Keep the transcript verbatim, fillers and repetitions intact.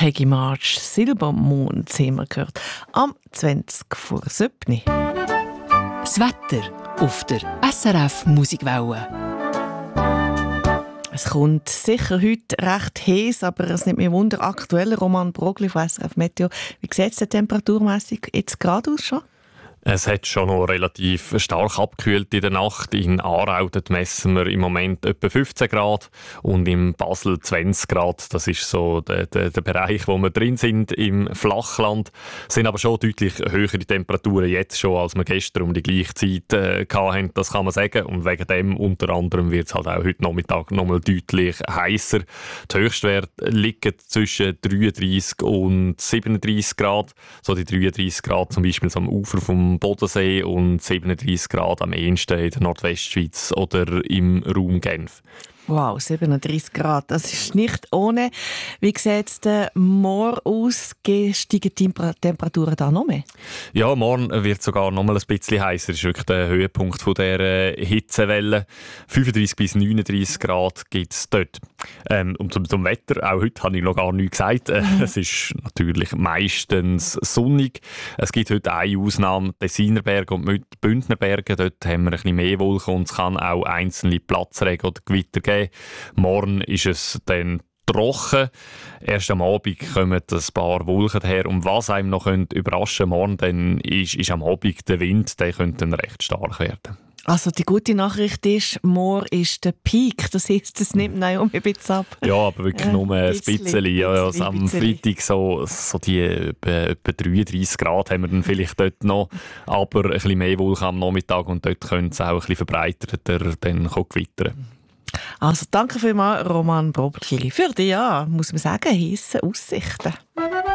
Peggy March, Silbermond, haben wir gehört. Am zwanzig vor sieben. Das Wetter auf der S R F Musikwelle. Es kommt sicher heute recht heiß, aber es nimmt mich Wunder. Aktueller Roman Brogli von S R F Meteo. Wie sieht es denn temperaturmässig jetzt gerade aus schon? Es hat schon noch relativ stark abgekühlt in der Nacht. In Aarau dort messen wir im Moment etwa fünfzehn Grad und in Basel zwanzig Grad. Das ist so der, der, der Bereich, wo wir drin sind im Flachland. Es sind aber schon deutlich höhere Temperaturen jetzt schon, als wir gestern um die gleiche Zeit äh, hatten. Das kann man sagen. Und wegen dem unter anderem wird es halt auch heute Nachmittag nochmal deutlich heißer. Die Höchstwerte liegen zwischen dreiunddreissig und siebenunddreissig Grad. So die dreiunddreissig Grad zum Beispiel am Ufer vom Bodensee und siebenunddreissig Grad am ehesten in der Nordwestschweiz oder im Raum Genf. Wow, siebenunddreissig Grad, das ist nicht ohne. Wie sieht es denn morgen aus? Steigen die Temperaturen da noch mehr? Ja, morgen wird es sogar noch mal ein bisschen heißer. Das ist wirklich der Höhepunkt von dieser Hitzewelle. fünfunddreissig bis neununddreissig Grad gibt es dort. Ähm, und zum, zum Wetter, auch heute habe ich noch gar nichts gesagt. Mhm. Es ist natürlich meistens sonnig. Es gibt heute eine Ausnahme, Tessiner Berge und Bündner Berge. Dort haben wir ein bisschen mehr Wolken und es kann auch einzelne Platzregen oder Gewitter geben. Morgen ist es dann trocken. Erst am Abend kommen ein paar Wolken her. Und was einem noch überraschen könnte, morgen dann ist, ist am Abend der Wind, der könnte dann recht stark werden. Also die gute Nachricht ist, morgen ist der Peak. Das heisst, es nimmt noch ein bisschen ab. Ja, aber wirklich äh, nur ein bisschen. bisschen, ja, also bisschen am Freitag so, so die etwa, etwa dreiunddreissig Grad haben wir dann vielleicht dort noch. Aber ein bisschen mehr Wolken am Nachmittag und dort könnte es auch ein bisschen verbreiterter dann gewittern. Also danke vielmals, Roman Brogli. Für dich, ja, muss man sagen, heisse Aussichten.